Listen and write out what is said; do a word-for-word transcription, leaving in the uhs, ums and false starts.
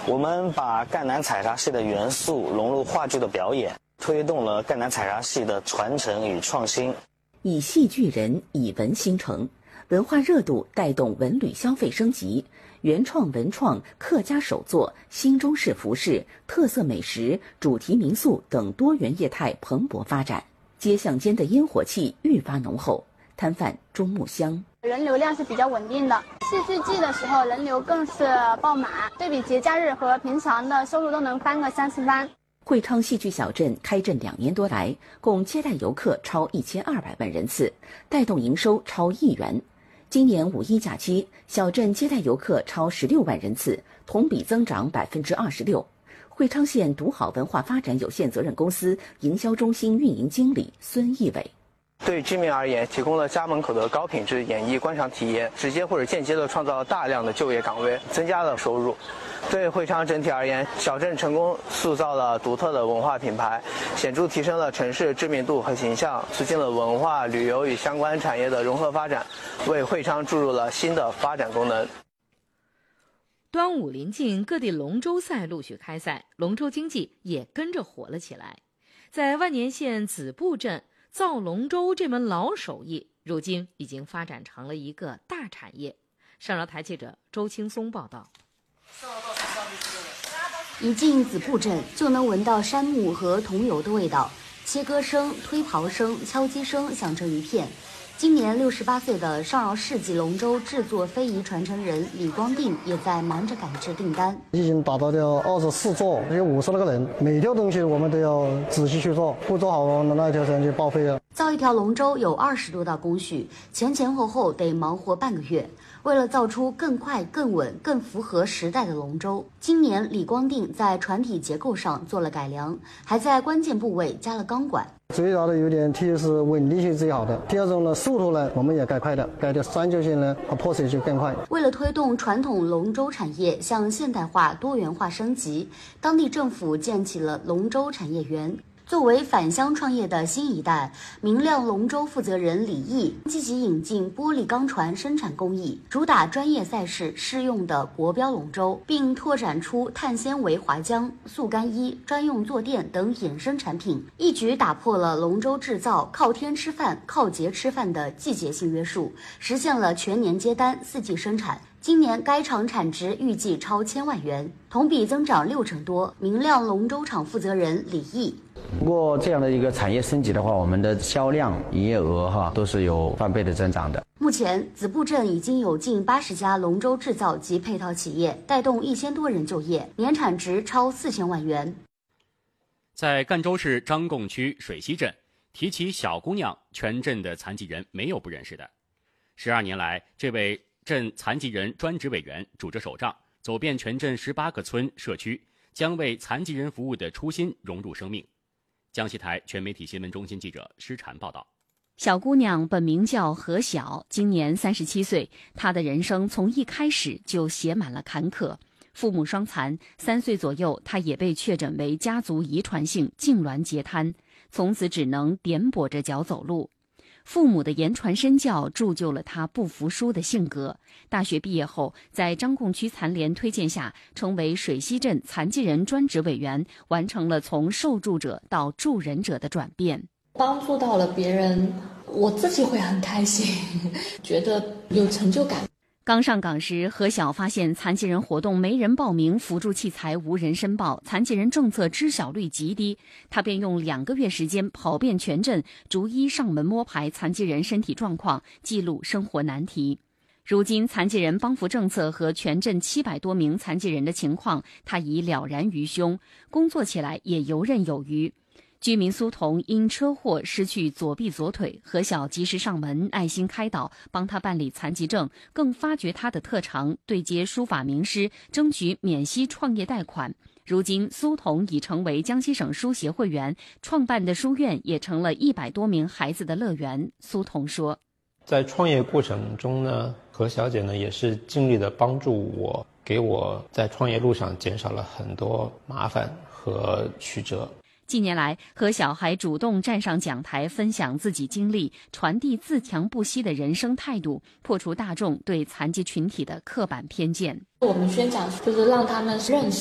我们把赣南采茶戏的元素融入话剧的表演，推动了赣南采茶戏的传承与创新。 以戏聚人，以文兴城，文化热度带动文旅消费升级，原创文创、客家手作、新中式服饰、特色美食、主题民宿等多元业态蓬勃发展，街巷间的烟火气愈发浓厚。摊贩钟木香， 人流量是比较稳定的，戏剧季的时候人流更是爆满，对比节假日和平常的收入都能翻个三四番。 会昌戏剧小镇开镇两年多来，共接待游客超一千二百万人次，带动营收超亿元。今年五一假期，小镇接待游客超十六万人次，同比增长百分之二十六。会昌县独好文化发展有限责任公司营销中心运营经理孙义伟。 对居民而言，提供了家门口的高品质演艺观赏体验，直接或者间接地创造了大量的就业岗位，增加了收入。对会昌整体而言，小镇成功塑造了独特的文化品牌，显著提升了城市知名度和形象，促进了文化、旅游与相关产业的融合发展，为会昌注入了新的发展功能。 端午临近，各地龙舟赛陆续开赛，龙舟经济也跟着火了起来。在万年县子布镇，造龙舟这门老手艺，如今已经发展成了一个大产业。上饶台记者周青松报道。 一进子布镇，就能闻到杉木和桐油的味道，切割声、推刨声、敲击声响彻一片。今年六十八岁的上饶世纪龙舟制作非遗传承人李光定也在忙着赶制订单。 已经达到了二十四座，有五十多个人，每条东西我们都要仔细去做，不做好那一条船就报废了。 造一条龙舟有二十多道工序，前前后后得忙活半个月。为了造出更快、更稳、更符合时代的龙舟，今年李光定在船体结构上做了改良，还在关键部位加了钢管。 最大的优点，第一是稳定性最好的，第二种呢，速度呢我们也改快的，改的三角形呢和破碎就更快。 为了推动传统龙舟产业向现代化、多元化升级，当地政府建起了龙舟产业园。作为返乡创业的新一代，明亮龙舟负责人李毅积极引进玻璃钢船生产工艺，主打专业赛事适用的国标龙舟，并拓展出碳纤维滑浆、速干衣、专用坐垫等衍生产品，一举打破了龙舟制造靠天吃饭、靠节吃饭的季节性约束，实现了全年接单、四季生产。今年该厂产值预计超千万元，同比增长六成多。明亮龙舟厂负责人李毅。 通过这样的一个产业升级的话，我们的销量、营业额哈都是有翻倍的增长的。 目前，子布镇已经有近八十家龙舟制造及配套企业，带动一千多人就业，年产值超四千万元。 在赣州市张贡区水西镇，提起小姑娘，全镇的残疾人没有不认识的。十二年来，这位镇残疾人专职委员拄着手杖，走遍全镇十八个村社区，将为残疾人服务的初心融入生命。江西台全媒体新闻中心记者施婵报道。 小姑娘本名叫何晓，今年三十七岁。她的人生从一开始就写满了坎坷。父母双残，三岁左右，她也被确诊为家族遗传性痉挛截瘫，从此只能踮跛着脚走路。父母的言传身教铸就了他不服输的性格。大学毕业后，在张贡区残联推荐下，成为水西镇残疾人专职委员，完成了从受助者到助人者的转变。 帮助到了别人，我自己会很开心，觉得有成就感。 刚上岗时，何晓发现残疾人活动没人报名，辅助器材无人申报，残疾人政策知晓率极低。他便用两个月时间跑遍全镇，逐一上门摸排残疾人身体状况，记录生活难题。如今，残疾人帮扶政策和全镇七百多名残疾人的情况，他已了然于胸，工作起来也游刃有余。居民苏童因车祸失去左臂左腿，何晓及时上门爱心开导，帮他办理残疾证，更发掘他的特长，对接书法名师，争取免息创业贷款。如今苏童已成为江西省书协会员，创办的书院也成了一百多名孩子的乐园。苏童说， 在创业过程中呢，何小姐呢也是尽力的帮助我，给我在创业路上减少了很多麻烦和曲折。 近年来，何晓还主动站上讲台分享自己经历，传递自强不息的人生态度，破除大众对残疾群体的刻板偏见。 我们宣讲就是让他们认识